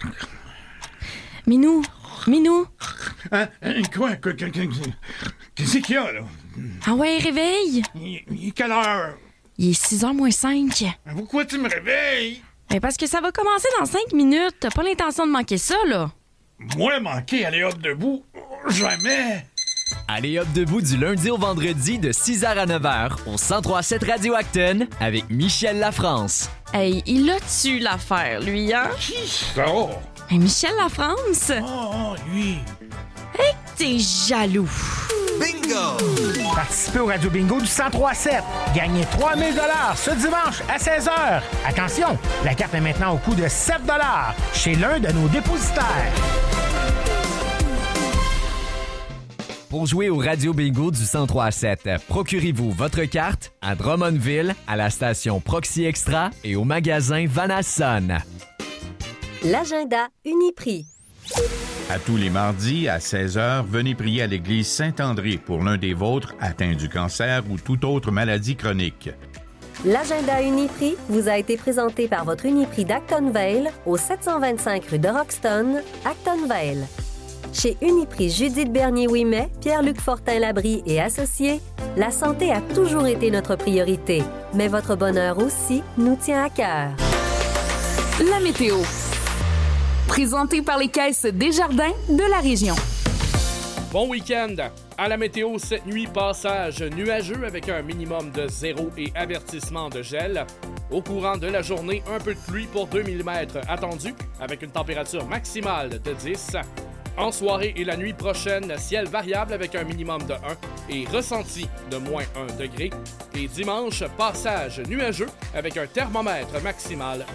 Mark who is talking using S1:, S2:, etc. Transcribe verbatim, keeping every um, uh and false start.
S1: Minou, Minou.
S2: Hein? Quoi? Qu'est-ce qu'il y a, là?
S1: Ah ouais, réveille.
S2: Il, il est quelle heure?
S1: Il est six heures moins cinq.
S2: Pourquoi tu me réveilles?
S1: Ben parce que ça va commencer dans cinq minutes. T'as pas l'intention de manquer ça, là?
S2: Moi, manquer, aller hop debout? Jamais!
S3: Allez hop debout du lundi au vendredi de six heures à neuf heures au cent trois virgule sept Radio Acton avec Michel Lafrance.
S1: Hey, il a tué l'affaire, lui, hein?
S2: Qui ça?
S1: Hey, Michel Lafrance?
S2: Oh, oh, lui!
S1: Hey, t'es jaloux!
S4: Bingo!
S5: Participez au Radio Bingo du cent trois sept. Gagnez trois mille dollars ce dimanche à seize heures. Attention, la carte est maintenant au coût de sept dollars chez l'un de nos dépositaires.
S3: Pour jouer au Radio Bingo du cent trois sept, procurez-vous votre carte à Drummondville, à la station Proxy Extra et au magasin Vanasson.
S6: L'agenda Uniprix.
S7: À tous les mardis, à seize heures, venez prier à l'église Saint-André pour l'un des vôtres atteint du cancer ou toute autre maladie chronique.
S6: L'agenda Uniprix vous a été présenté par votre Uniprix d'Actonvale au sept cent vingt-cinq rue de Roxton, Actonvale. Chez Uniprix Judith Bernier-Ouimet, Pierre-Luc Fortin-Labrie et associés, la santé a toujours été notre priorité, mais votre bonheur aussi nous tient à cœur.
S8: La météo. Présenté par les caisses Desjardins de la région.
S9: Bon week-end! À la météo, cette nuit, passage nuageux avec un minimum de zéro et avertissement de gel. Au courant de la journée, un peu de pluie pour deux millimètres attendu avec une température maximale de dix. En soirée et la nuit prochaine, ciel variable avec un minimum de un et ressenti de moins un degré. Et dimanche, passage nuageux avec un thermomètre maximal